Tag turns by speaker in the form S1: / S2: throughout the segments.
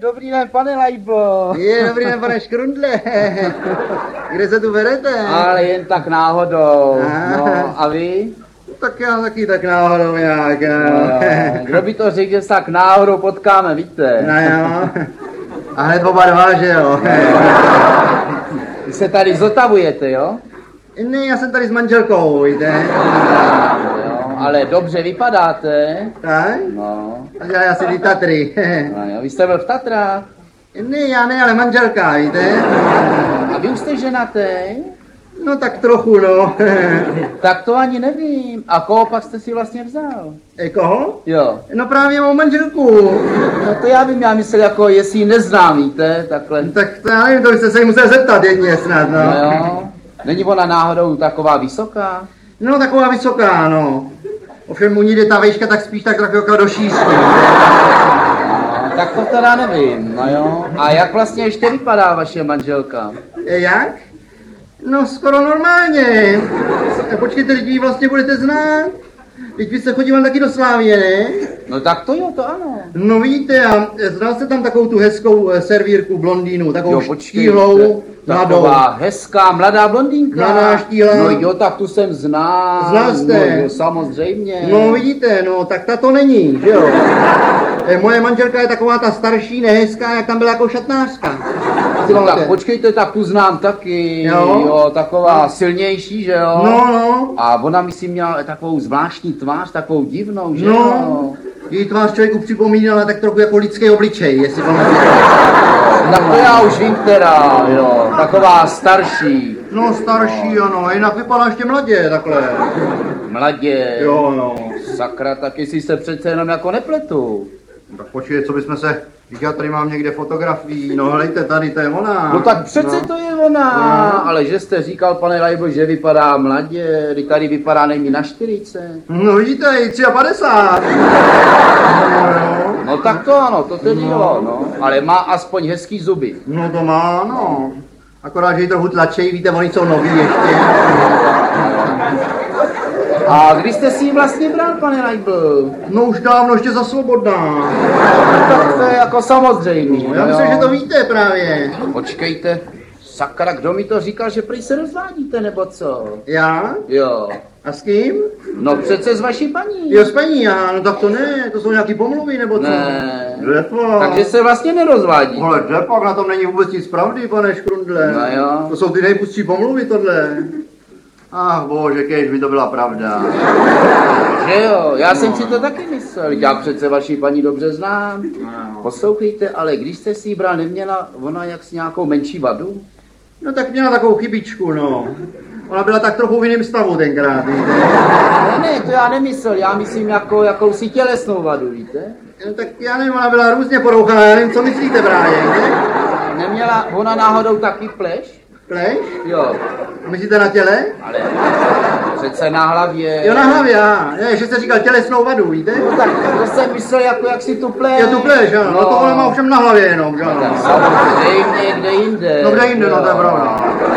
S1: Dobrý den, pane Lajbo.
S2: Dobrý den, pane Škrundle. Kde se tu vedete?
S1: Ale jen tak náhodou. No, a vy?
S2: Tak já taky tak náhodou nějak.
S1: Kdo by to řekl, že se tak náhodou potkáme, víte?
S2: No jo. A hned oba dva, že jo?
S1: Vy se tady zotavujete, jo?
S2: Ne, já jsem tady s manželkou, víte?
S1: Jo, ale dobře vypadáte.
S2: Tak?
S1: No.
S2: Já asi ty Tatry.
S1: No jo, vy jste byl v Tatrách.
S2: Ne, já ne, ale manželka, víte?
S1: A vy už jste ženatý?
S2: No tak trochu, no.
S1: Tak to ani nevím. A koho pak jste si vlastně vzal?
S2: Koho?
S1: Jo.
S2: No právě mou manželku.
S1: No to já bych myslel, jako jestli ji neznám, víte, takhle.
S2: Tak to já nevím, to byste se jí musel zeptat jedně snad, no.
S1: No jo. Není ona náhodou taková vysoká?
S2: No taková vysoká, no. Ovšem u ní jde ta vejška tak spíš tak trochu jako do šířky.
S1: No, tak to teda nevím, no jo. A jak vlastně ještě vypadá vaše manželka?
S2: Jak? No skoro normálně. Počkejte, teď ji vlastně budete znát. Teď byste chodíval taky do Slávie, ne?
S1: No tak to jo, to ano.
S2: No vidíte, a znal jste tam takovou tu hezkou servírku blondýnu, takovou štíhlou, mladou.
S1: Taková hezká, mladá blondýnka.
S2: Mladá, štíhlá.
S1: No jo, tak tu jsem znal.
S2: Znal jste?
S1: No jo, samozřejmě.
S2: No vidíte, no tak ta to není, že jo? Moje manželka je taková ta starší, nehezká, jak tam byla jako šatnářka.
S1: No, tak počkejte, tak tu znám taky, jo, taková silnější, že jo?
S2: No.
S1: A ona myslím měla takovou zvláštní tvář, takovou divnou, že
S2: no.
S1: jo?
S2: Její tvář člověku připomínala tak trochu jako lidský obličej, jestli pamatujete.
S1: Tak to já už vím teda, jo, taková starší.
S2: No starší, ano, jinak vypadá ještě mladě, takhle.
S1: Mladě?
S2: Jo, no.
S1: Sakra, tak jestli se přece jenom jako nepletu.
S2: Tak počkej, co bychom se, já tady mám někde fotografii, no helejte, tady to je ona.
S1: No tak přece to je ona, ale že jste říkal, pane Lajbo, že vypadá mladě, kdy tady vypadá nejmí na 40.
S2: No vidíte, i 53.
S1: No tak to ano, to tedy jo, no, ale má aspoň hezký zuby.
S2: No to má, no. Akorát, že ji trochu tlačejí, víte, oni jsou noví ještě.
S1: A kdy jste si ji vlastně bral, pane Lajbo?
S2: No už dávno, ještě za svobodná.
S1: Tak to je jako samozřejmý.
S2: No, já myslím, že to víte právě.
S1: Počkejte, sakra, kdo mi to říkal, že prý se rozvádíte, nebo co?
S2: Já?
S1: Jo.
S2: A s kým?
S1: No přece s vaší paní.
S2: Jo, s paní, já, no tak to ne, to jsou nějaký pomluvy, nebo co?
S1: Ne.
S2: Dřepak.
S1: Takže se vlastně nerozvádí.
S2: Ale dřepak, na tom není vůbec nic pravdy, pane Škrundle.
S1: No jo.
S2: To jsou ty nejpustší pomluvy, tohle. Ach bože, kež by to byla pravda.
S1: Že jo, já jsem si to taky myslel, já přece vaši paní dobře znám. Poslouchejte, ale když jste si ji bral, neměla ona jaksi nějakou menší vadu?
S2: No tak měla takovou chybičku, no. Ona byla tak trochu v jiném stavu tenkrát, víte.
S1: Ne, to já nemyslel, já myslím jako jakousi tělesnou vadu, víte?
S2: No tak já nevím, ona byla různě porouchaná, já nevím, co myslíte právě, víte?
S1: Neměla ona náhodou taky pleš?
S2: Pleš?
S1: Jo.
S2: Myslíte na těle?
S1: Ale přece na hlavě.
S2: Jo, na hlavě, ne, že jste říkal tělesnou vadu, víte?
S1: No tak to jsem myslel jako jak si tu pleš.
S2: Jo, tu pleš, ano, no to ona má ovšem na hlavě jenom, že ano.
S1: Samozřejmě, kde jinde.
S2: No kde jinde, no to je pravda.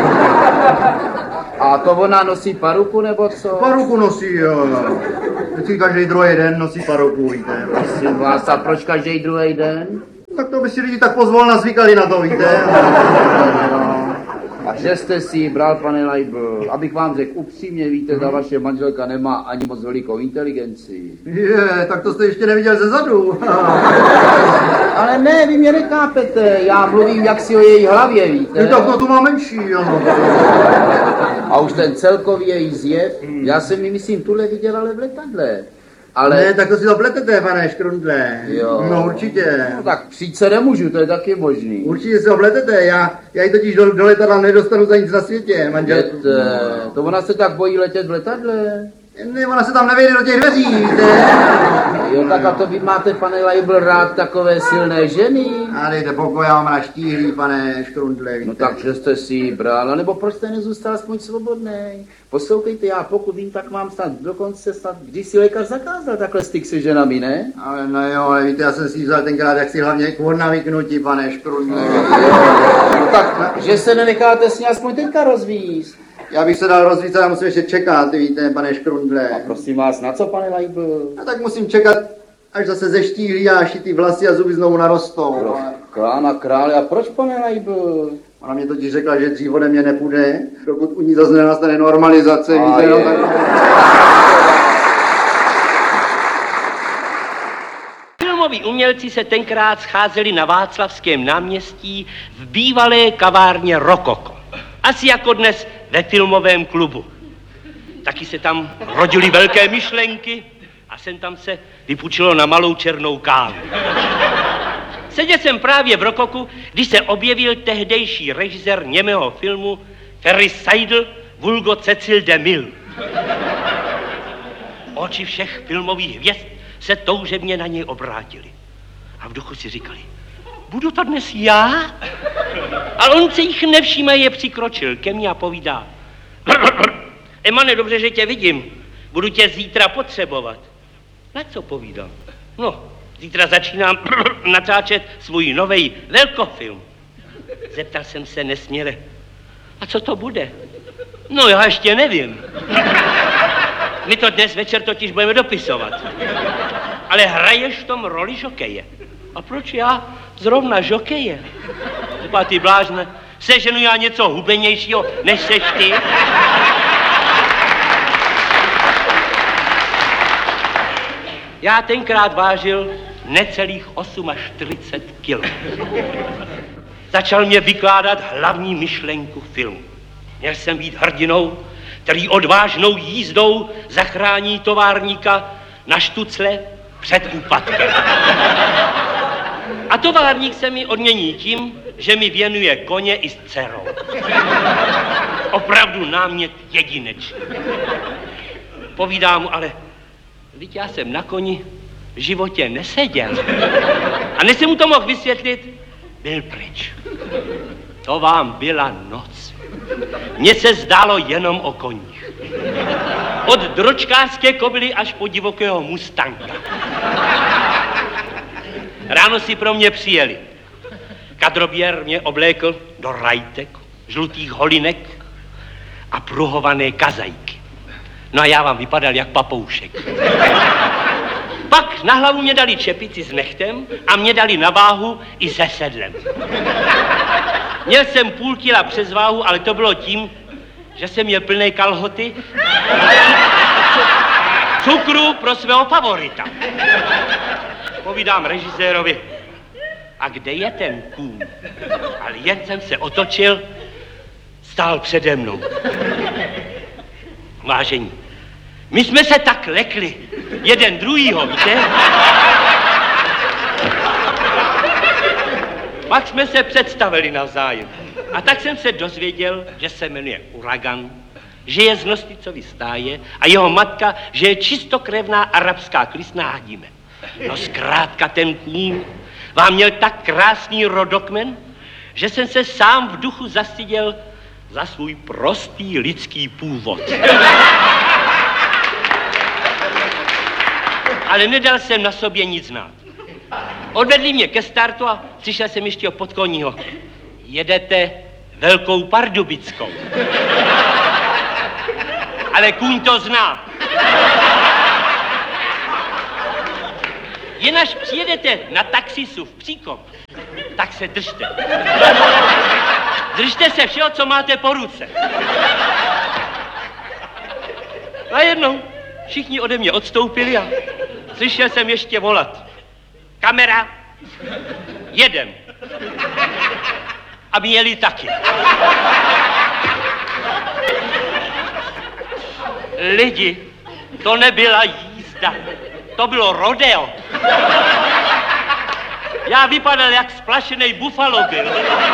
S1: A to ona nosí paruku, nebo co?
S2: Paruku nosí, jo. Vždycky každý druhý den nosí paruku, víte.
S1: Prosím vás, a proč každý druhý den?
S2: Tak to by si lidi tak pozvolna zvykali na to, víte.
S1: A že jste si ji bral, pane Lajbo, abych vám řekl upřímně, víte, ta vaše manželka nemá ani moc velikou inteligenci.
S2: Tak to jste ještě neviděl ze zadu.
S1: Ale ne, vy mě nechápete, já mluvím jaksi o její hlavě, víte.
S2: Tak to tu má menší, ano.
S1: A už ten celkový její zjev, já jsem mi myslím tuhle viděl, ale v letadle. Ale...
S2: Ne, tak to si to pletete, pane Škrundle.
S1: Jo.
S2: No určitě.
S1: No tak přijít se nemůžu, to je taky možný.
S2: Určitě si to pletete, já ji totiž do letadla nedostanu za nic na světě, manželku.
S1: To ona se tak bojí letět v letadle?
S2: Ne, ona se tam nevejde do těch dveří, víte.
S1: Jo, tak a to vy máte, pane Lajbl, rád takové silné ženy?
S2: A dejte pokoj, já mám rád štíhlý, pane Škrundle, víte.
S1: No tak, že jste si ji bral, nebo proč jste nezůstal aspoň svobodný? Poslouchejte, já pokud vím, tak mám snad dokonce když si lékař zakázal takhle styk se ženami, ne?
S2: Ale no jo, ale víte, já jsem si vzal tenkrát, jak si hlavně kvůr navyknutí, pane Škrundle.
S1: No tak, že se nenecháte s ní aspoň teďka rozvízt.
S2: Já bych se dal rozvíjet, ale musím ještě čekat, víte, pane Škrundle.
S1: A prosím vás, na co, pane Lajbl?
S2: A tak musím čekat, až zase zeštíhlí a šitý vlasy a zuby znovu narostou.
S1: Klána krále, a proč pane Leibl?
S2: Ona mě totiž řekla, že dřív ode mě nepůjde, dokud u ní zase nenastane normalizace. Víte, no, tak...
S3: Filmoví umělci se tenkrát scházeli na Václavském náměstí v bývalé kavárně Rokoko. Asi jako dnes ve filmovém klubu. Taky se tam rodily velké myšlenky a sem tam se vypučilo na malou černou kávu. Seděl jsem právě v Rokoku, když se objevil tehdejší režisér němého filmu Ferris Seidel vulgo Cecil DeMille. Oči všech filmových hvězd se toužebně na něj obrátili. A v duchu si říkali, budu to dnes já? Ale on se jich nevšímaje přikročil ke mně a povídá, Emane, dobře, že tě vidím, budu tě zítra potřebovat. Na co povídám? No, zítra začínám natáčet svůj nový velkofilm. Zeptal jsem se nesměle, a co to bude? No, já ještě nevím. My to dnes večer totiž budeme dopisovat. Ale hraješ v tom roli žokeje. A proč já zrovna žokeje? Třeba ty blážne, seženu já něco hubenějšího, než seš ty? Já tenkrát vážil necelých 48 kilo. Začal mě vykládat hlavní myšlenku filmu. Měl jsem být hrdinou, který odvážnou jízdou zachrání továrníka na štucle před úpadkem. A továrník se mi odmění tím, že mi věnuje koně i s dcerou. Opravdu námět jedinečný. Povídám mu, ale vždyť já jsem na koni v životě neseděl. A než jsem mu to mohl vysvětlit, byl pryč. To vám byla noc. Mně se zdálo jenom o koních. Od dročkářské kobily až po divokého mustanga. Ráno si pro mě přijeli. Kadroběr mě oblékl do rajtek, žlutých holinek a pruhované kazajky. No a já vám vypadal jak papoušek. Pak na hlavu mě dali čepici s nechtem a mě dali na váhu i se sedlem. Měl jsem půl kila přes váhu, ale to bylo tím, že jsem měl plné kalhoty cukru pro svého favorita. Povídám režisérovi, a kde je ten kůň? Ale jen jsem se otočil, stál přede mnou. Vážení, my jsme se tak lekli jeden druhýho, víte? Pak jsme se představili navzájem. A tak jsem se dozvěděl, že se jmenuje Uragan, že je z Nosticovy stáje a jeho matka, že je čistokrevná arabská klisná hadíme. No zkrátka ten kůň vám měl tak krásný rodokmen, že jsem se sám v duchu zastyděl za svůj prostý lidský původ. Ale nedal jsem na sobě nic znát. Odvedli mě ke startu a přišel jsem ještě pod koního. Jedete Velkou Pardubickou. Ale kůň to zná. Jen až přijedete na taxisův příkop, tak se držte. Držte se všeho, co máte po ruce. Najednou všichni ode mě odstoupili a slyšel jsem ještě volat. Kamera, jedem. A jeli taky. Lidi, to nebyla jízda, to bylo rodeo. Já vypadal jak splašený Buffalo Bill.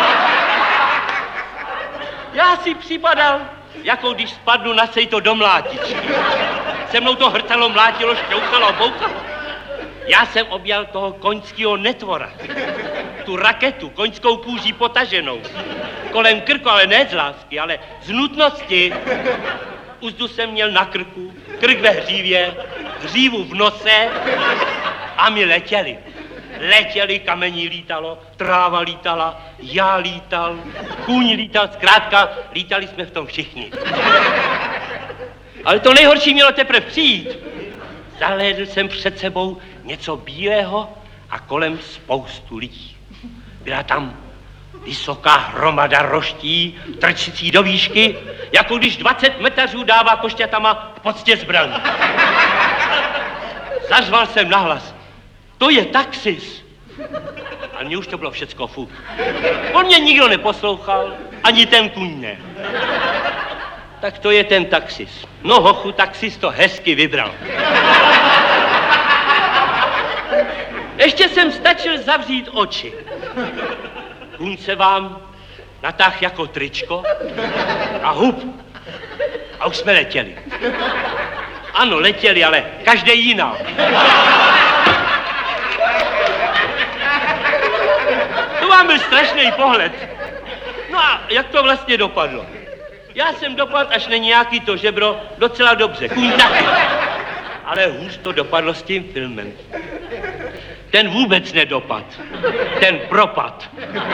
S3: Já si připadal, jako když spadnu na sejto do mlátičky. Se mnou to hrcalo, mlátilo, šťouchalo, boukalo. Já jsem objal toho koňského netvora. Tu raketu, koňskou kůží potaženou. Kolem krku, ale ne z lásky, ale z nutnosti. Uzdu jsem měl na krku, krk ve hřívě, hřívu v nose a my letěli. Letěli, kamení lítalo, tráva lítala, já lítal, kůň lítal, zkrátka lítali jsme v tom všichni. Ale to nejhorší mělo teprve přijít. Zahlédl jsem před sebou něco bílého a kolem spoustu lidí. Byla tam vysoká hromada roští, trčící do výšky, jako když 20 metařů dává košťatama v poctě zbraň. Zařval jsem nahlas. To je taxis. Ale mně už to bylo všecko fuk. On mě nikdo neposlouchal, ani ten kuň ne. Tak to je ten taxis. No hochu, taxis to hezky vybral. Ještě jsem stačil zavřít oči. Kuň se vám natáh jako tričko a hup. A už jsme letěli. Ano, letěli, ale každý jiná. To vám byl strašný pohled. No a jak to vlastně dopadlo? Já jsem dopadl až na nějaký to žebro docela dobře, kuň taky. Ale hůř to dopadlo s tím filmem. Ten vůbec nedopad. Ten propad.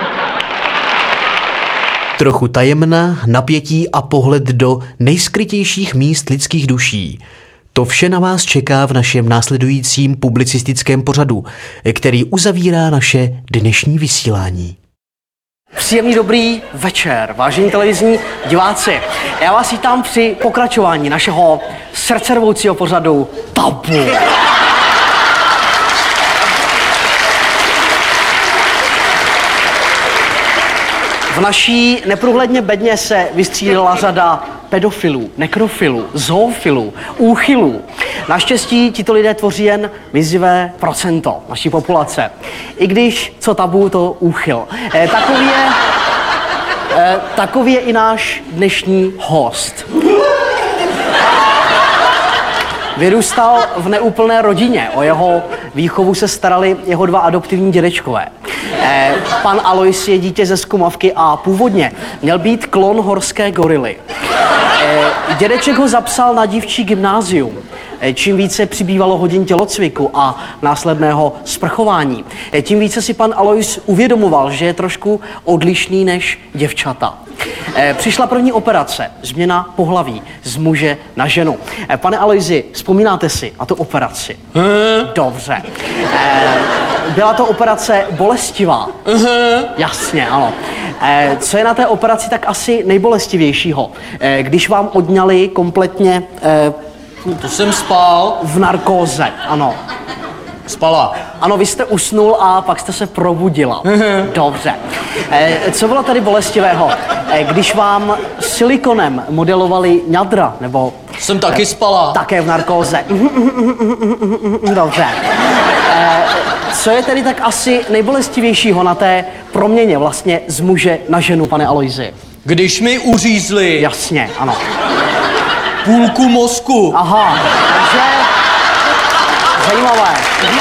S4: Trochu tajemna, napětí a pohled do nejskrytějších míst lidských duší. To vše na vás čeká v našem následujícím publicistickém pořadu, který uzavírá naše dnešní vysílání.
S5: Příjemný dobrý večer, vážení televizní diváci. Já vás vítám při pokračování našeho srdcervoucího pořadu Tabu. V naší neprůhledně bedně se vystřídala řada pedofilů, nekrofilů, zoofilů, úchylů. Naštěstí tito lidé tvoří jen mizivé procento naší populace. I když, co tabu, to úchyl. Takový je i náš dnešní host. Vyrůstal v neúplné rodině, o jeho výchovu se starali jeho dva adoptivní dědečkové. Pan Alois je dítě ze Zkumavky a původně měl být klon horské gorily. Dědeček ho zapsal na dívčí gymnázium. Čím více přibývalo hodin tělocviku a následného sprchování, tím více si pan Alois uvědomoval, že je trošku odlišný než děvčata. Přišla první operace, změna pohlaví z muže na ženu. Pane Aloisi, vzpomínáte si na tu operaci? Dobře. Byla to operace bolestivá? Jasně, ano. Co je na té operaci tak asi nejbolestivějšího? Když vám odňali kompletně...
S6: To jsem spal.
S5: V narkóze, ano.
S6: Spala.
S5: Ano, vy jste usnul a pak jste se probudila. Dobře. Co bylo tady bolestivého? Když vám silikonem modelovali ňadra, nebo...
S6: Jsem taky spala.
S5: Také v narkóze. Dobře. Co je tedy tak asi nejbolestivějšího na té proměně vlastně z muže na ženu, pane Aloisi?
S6: Když mi uřízli
S5: Jasně, ano.
S6: půlku mozku.
S5: Aha, takže... Zajímavé.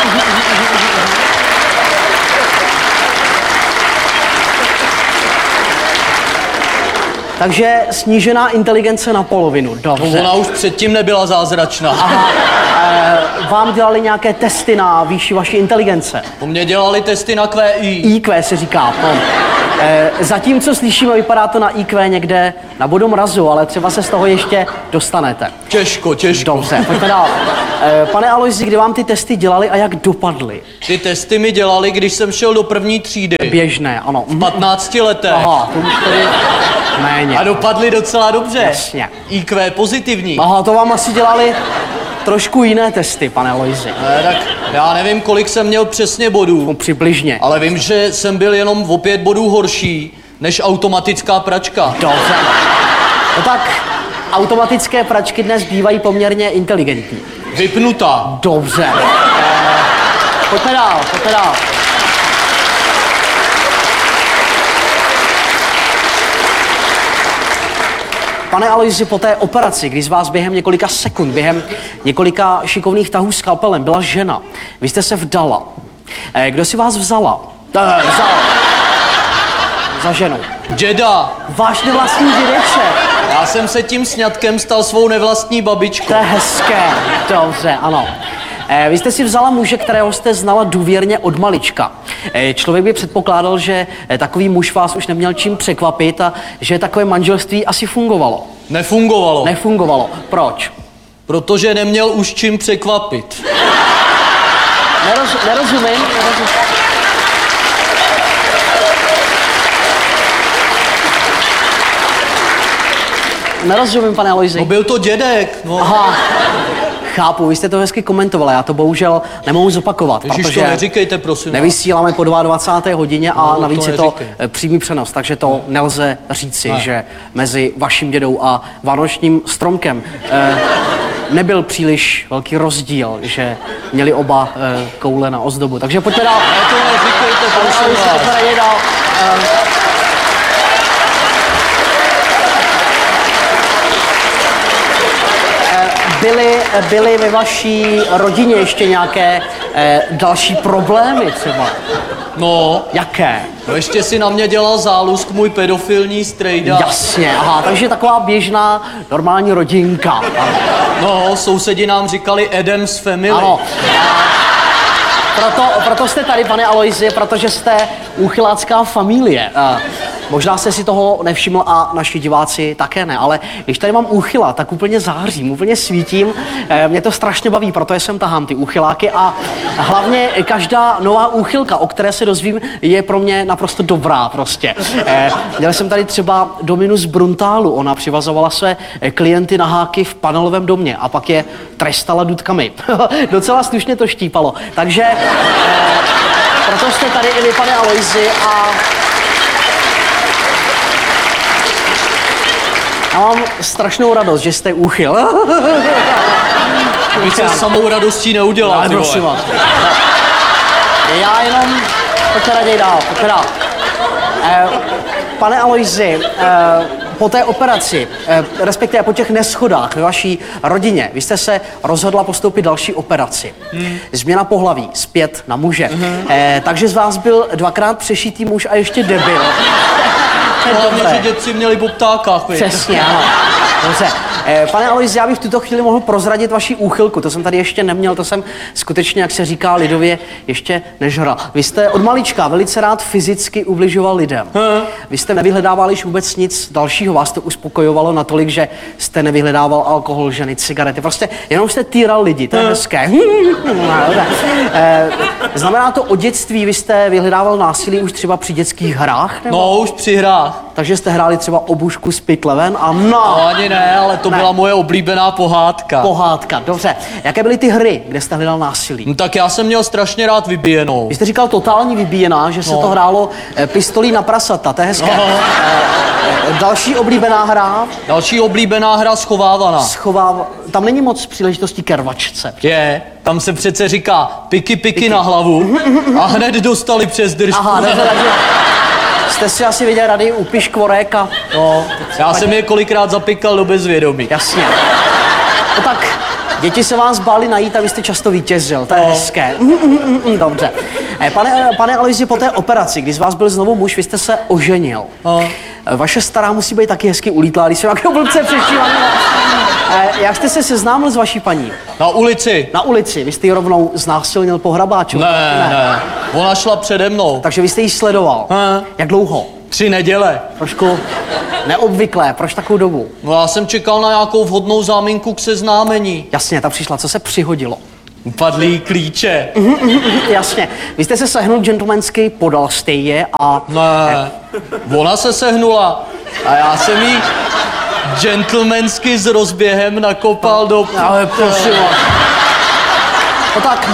S5: Takže snížená inteligence na polovinu, dobře.
S6: Ona už předtím nebyla zázračná.
S5: Aha, vám dělali nějaké testy na výši vaší inteligence?
S6: Po mně dělali testy na QI.
S5: IQ se říká. Zatím, co slyšíme, vypadá to na IQ někde na bodu mrazu, ale třeba se z toho ještě dostanete.
S6: Těžko.
S5: Dobře, pojďme dál. Pane Aloisi, kdy vám ty testy dělali a jak dopadly?
S6: Ty testy mi dělali, když jsem šel do první třídy.
S5: Běžné, ano.
S6: V 15 letech.
S5: Aha, to už tedy méně.
S6: A dopadly docela dobře.
S5: Jasně.
S6: IQ pozitivní.
S5: Aha, to vám asi dělali trošku jiné testy, pane Aloisi.
S6: Tak já nevím, kolik jsem měl přesně bodů.
S5: No, přibližně.
S6: Ale vím, že jsem byl jenom o 5 bodů horší než automatická pračka.
S5: Dobře. No tak, automatické pračky dnes bývají poměrně inteligentní.
S6: Vypnutá.
S5: Dobře. Pojďme dál. Pane Aloisi, po té operaci, kdy z vás během několika sekund, během několika šikovných tahů skalpelem byla žena, vy jste se vdala. Kdo si vás vzal? Za ženu.
S6: Děda.
S5: Váš nevlastní dědeček.
S6: Já jsem se tím sňatkem stal svou nevlastní babičkou.
S5: To je hezké. Dobře, ano. Vy jste si vzala muže, kterého jste znala důvěrně od malička. Člověk by předpokládal, že takový muž vás už neměl čím překvapit a že takové manželství asi fungovalo. Nefungovalo. Proč?
S6: Protože neměl už čím překvapit.
S5: Nerozumím. nerozumím, pane Aloisi.
S6: No byl to dědek, no.
S5: Aha, chápu, vy jste to hezky komentovala, já to bohužel nemohu zopakovat,
S6: Ježiš,
S5: protože
S6: to neříkejte, prosím vás.
S5: nevysíláme po 22. hodině a
S6: No,
S5: navíc
S6: to
S5: je to
S6: neříkej.
S5: přímý přenos, takže to nelze říci,
S6: Ne.
S5: že mezi vaším dědou a vánočním stromkem nebyl příliš velký rozdíl, že měli oba koule na ozdobu. Takže pojďme dál.
S6: Ne, to neříkejte,
S5: Pane
S6: prosím
S5: Aloisi,
S6: vás.
S5: pojďme raději dál. Byly ve vaší rodině ještě nějaké další problémy třeba?
S6: No,
S5: Jaké?
S6: no ještě si na mě dělal zálusk můj pedofilní strejda.
S5: Jasně, aha, takže taková běžná, normální rodinka. Ano.
S6: No, sousedi nám říkali Adams Family.
S5: Ano. Proto jste tady, pane Aloisi, protože jste úchylácká familie. Možná jste si toho nevšiml a naši diváci také ne, ale když tady mám úchyla, tak úplně zářím, úplně svítím. Mě to strašně baví, protože sem tahám ty úchyláky a hlavně každá nová úchylka, o které se dozvím, je pro mě naprosto dobrá prostě. Měl jsem tady třeba Dominu z Bruntálu, ona přivazovala své klienty na háky v panelovém domě a pak je trestala důtkami. Docela slušně to štípalo. Takže proto jste tady i vy, pane Aloisi, a já mám strašnou radost, že jste úchyl.
S6: Vy se samou radostí neudělá,
S5: Ale
S6: ty
S5: prosím
S6: vole.
S5: vás. Já jenom... Pojďme raději dál, pojďme dál. Pane Aloisi, po té operaci, respektive po těch neschodách ve vaší rodině, vy jste se rozhodla postoupit další operaci. Změna pohlaví, zpět na muže. Takže z vás byl dvakrát přešitý muž a ještě debil.
S6: Hlavně, že děti měli po ptákách, viď?
S5: Přesně, ano. Dobře. Pane Aloisi, já bych v tuto chvíli mohl prozradit vaši úchylku. To jsem tady ještě neměl, to jsem skutečně, jak se říká lidově, ještě nežral. Vy jste od malička velice rád fyzicky ubližoval lidem. Vy jste nevyhledával již vůbec nic dalšího. Vás to uspokojovalo natolik, že jste nevyhledával alkohol, ženy, cigarety. Prostě jenom jste týral lidi, to je hezké. Znamená to od dětství, vy jste vyhledával násilí už třeba při dětských hrách? Nebo?
S6: No, už při hrách.
S5: Takže jste hráli třeba obušku z pytleven a
S6: No, ani ne, ale to
S5: Ne.
S6: byla moje oblíbená pohádka.
S5: Pohádka, dobře. Jaké byly ty hry, kde jste hledal násilí?
S6: No, tak já jsem měl strašně rád vybíjenou.
S5: Vy jste říkal totální vybíjená, že se to hrálo pistolí na prasata, to je hezké. Další oblíbená hra,
S6: Další oblíbená hra schovávaná.
S5: tam není moc příležitostí ke rvačce.
S6: Je, tam se přece říká piky na hlavu a hned dostali přes držku.
S5: Aha, takže jste si asi viděl rady u piškvorek a...
S6: No, já jsem je kolikrát zapikal do bezvědomí.
S5: Jasně. No tak, děti se vás báli najít a vy jste často vítězil, to je hezké. Dobře. Pane Aloisi, po té operaci, když z vás byl znovu muž, vy jste se oženil. Vaše stará musí být taky hezky ulítlá, když jsem jako blbce přešívaný. Jak jste se seznámil s vaší paní?
S6: Na ulici?
S5: Na ulici, vy jste ji rovnou znásilnil po hrabáču?
S6: Ne. Ona šla přede mnou.
S5: Takže vy jste ji sledoval. Jak dlouho?
S6: 3 neděle.
S5: Trošku neobvyklé, proč takovou dobu?
S6: No já jsem čekal na nějakou vhodnou záminku k seznámení.
S5: Jasně, ta přišla, co se přihodilo?
S6: Upadlý klíče.
S5: Jasně, vy jste se sehnul gentlemansky, podal jste je a...
S6: Ne, ona se sehnula a já jsem jí gentlemansky s rozběhem nakopal do...
S5: Ale prosím vás. No tak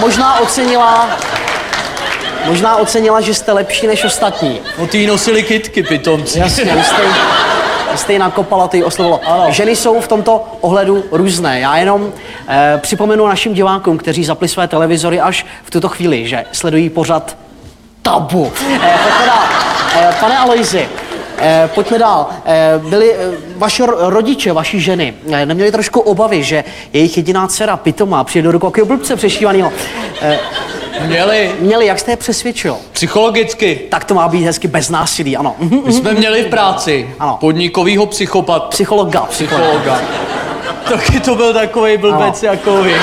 S5: možná ocenila, že jste lepší než ostatní.
S6: No tý nosili kytky, pitomci.
S5: Jasně, vy jste ji nakopal a to ji oslovilo.
S6: Ano.
S5: Ženy jsou v tomto ohledu různé. Já jenom připomenu našim divákům, kteří zapli své televizory až v tuto chvíli, že sledují pořad Tabu. Pojďme dál. Pane Aloisi, pojďme dál. Byli vaši rodiče, vaši ženy, neměli trošku obavy, že jejich jediná dcera pitomá přijde do rukou jakého blbce přešívanýho? Měli, jak jste je přesvědčil?
S6: Psychologicky.
S5: Tak to má být hezky bez násilí, ano.
S6: My jsme měli v práci
S5: Ano.
S6: podnikovýho
S5: Psychologa.
S6: Taky to byl takovej blbec jako vy.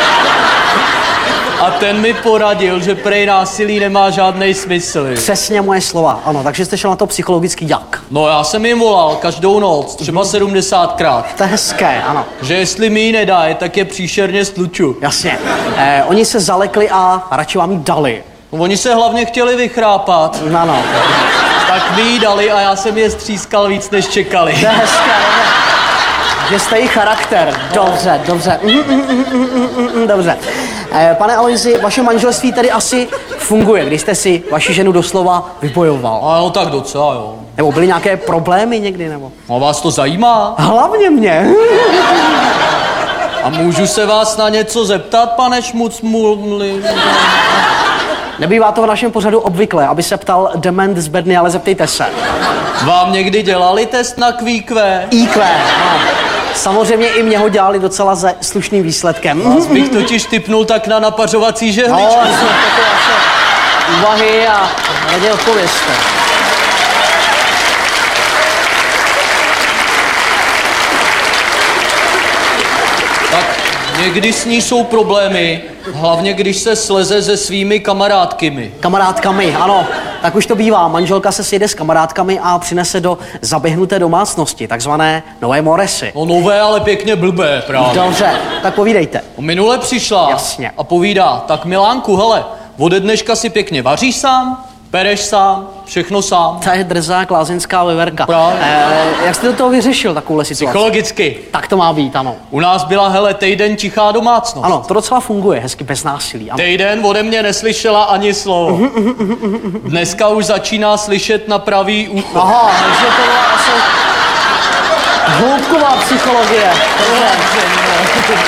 S6: A ten mi poradil, že prej násilí nemá žádnej smysl.
S5: Přesně moje slova, ano, takže jste šel na to psychologicky jak?
S6: No já jsem jim volal každou noc, třeba 70krát,
S5: To je hezké, ano,
S6: že jestli mi ji nedají, tak je příšerně stluču.
S5: jasně. Oni se zalekli a radši vám ji dali.
S6: Oni se hlavně chtěli vychrápat,
S5: Ano,
S6: tak mi ji dali a já jsem je střískal víc, než čekali.
S5: to je hezké, dobře. že jste jí charakter. Dobře, dobře. Dobře. Pane Aloisi, vaše manželství tedy asi funguje, když jste si vaši ženu doslova vybojoval.
S6: A jo, tak docela, jo.
S5: Nebo byly nějaké problémy někdy, nebo?
S6: A vás to zajímá?
S5: Hlavně mě.
S6: A můžu se vás na něco zeptat, pane Šmucmuli?
S5: Nebývá to v našem pořadu obvykle, aby se ptal dement z bedny, ale zeptejte se.
S6: Vám někdy dělali test na QQ?
S5: IQ, no. Samozřejmě i mě ho dělali docela se slušným výsledkem.
S6: Vás bych totiž tipnul tak na napařovací
S5: No,
S6: žehličku.
S5: takové vaše úvahy a raději odpovězte.
S6: Tak někdy s ní jsou problémy, hlavně když se sleze se svými kamarádkymi.
S5: Kamarádkami, ano. Tak už to bývá. Manželka se sjede s kamarádkami a přinese do zaběhnuté domácnosti, takzvané nové moresy.
S6: No nové, ale pěkně blbé právě.
S5: Dobře, tak povídejte.
S6: Minule přišla
S5: Jasně.
S6: a povídá, tak Milánku, hele, ode dneška si pěkně vaříš sám, pereš sám, všechno sám.
S5: To je drzá klázeňská veverka.
S6: Právě.
S5: Jak jste do toho vyřešil takovouhle situaci?
S6: Psychologicky.
S5: Tak to má být, ano.
S6: U nás byla, hele, týden tichá domácnost.
S5: Ano, to docela funguje, hezky bez násilí. Ano.
S6: Týden ode mě neslyšela ani slovo. Dneska už začíná slyšet na pravý ucho.
S5: Aha, takže to byla asi hloubková psychologie. Dobře.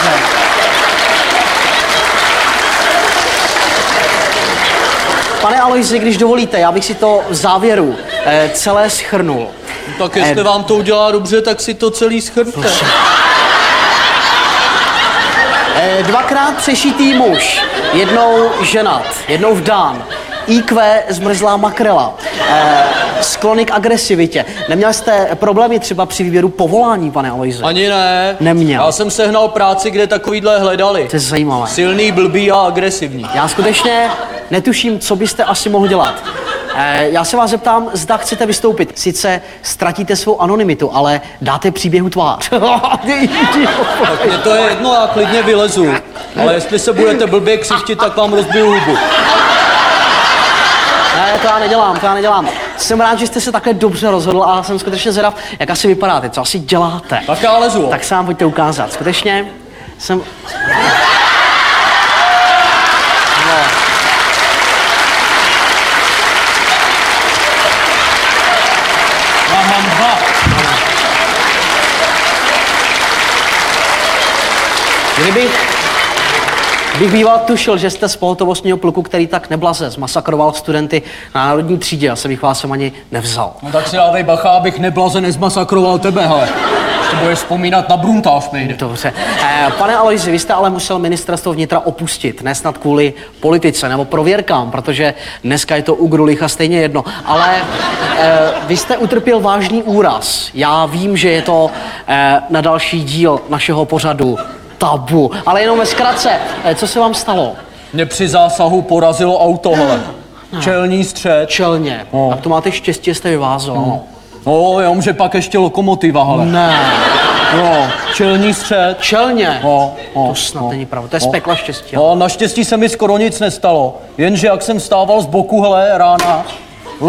S5: Pane Aloisi, když dovolíte, já bych si to v závěru celé shrnul.
S6: Tak jestli vám to udělá dobře, tak si to celý shrňte.
S5: Dvakrát přešitý muž, jednou ženat, jednou vdán, IQ zmrzlá makrela, sklony k agresivitě. Neměl jste problémy třeba při výběru povolání, pane Aloisi?
S6: Ani ne.
S5: Neměl.
S6: Já jsem sehnal práci, kde takovýhle hledali.
S5: To je zajímavé.
S6: Silný, blbý a agresivní.
S5: Já skutečně netuším, co byste asi mohl dělat. Já se vás zeptám, zda chcete vystoupit. Sice ztratíte svou anonymitu, ale dáte příběhu tvář.
S6: Tak mně to je jedno, já klidně vylezu. Ale jestli se budete blbě křištit, tak vám rozbiju hubu.
S5: Ne, to já nedělám. Jsem rád, že jste se takhle dobře rozhodl a jsem skutečně zvědav, jak asi vypadáte, co asi děláte.
S6: Tak já lezu.
S5: Tak se vám pojďte ukázat. Skutečně jsem...
S6: Já mám dva.
S5: Kdybych býval tušil, že jste z pohotovostního pluku, který tak neblaze zmasakroval studenty na národní třídě, asi bych vás sem ani nevzal.
S6: No tak si dávej bacha, abych neblaze nezmasakroval tebe, hele. To budeš vzpomínat na Bruntář, nejde.
S5: Dobře. Pane Aloisi, vy jste ale musel ministerstvo vnitra opustit, ne snad kvůli politice nebo prověrkám, protože dneska je to u Grulicha stejně jedno, ale vy jste utrpěl vážný úraz. Já vím, že je to na další díl našeho pořadu Tabu, ale jenom ve zkratce, co se vám stalo?
S6: Mě při zásahu porazilo auto, hele. Čelní střed.
S5: Čelně.
S6: No.
S5: Tak to máte štěstí, jste vyvázal.
S6: No, jenomže pak ještě lokomotiva, hele.
S5: Ne.
S6: No, čelní střed.
S5: Čelně?
S6: No,
S5: To snad není pravda, to je z pekla štěstí.
S6: No, naštěstí se mi skoro nic nestalo. Jenže jak jsem stával z boku, hele, rána,